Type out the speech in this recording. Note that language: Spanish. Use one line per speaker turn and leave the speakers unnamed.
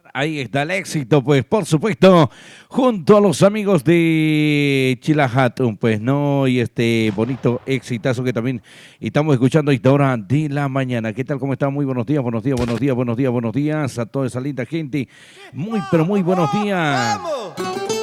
Ahí está el éxito, pues, por supuesto, junto a los amigos de Chilahatun, pues, ¿no? Y este bonito exitazo que también estamos escuchando a esta hora de la mañana. ¿Qué tal? ¿Cómo están? Muy buenos días, buenos días, buenos días, buenos días, buenos días a toda esa linda gente. Muy, pero muy buenos días.
¡Vamos!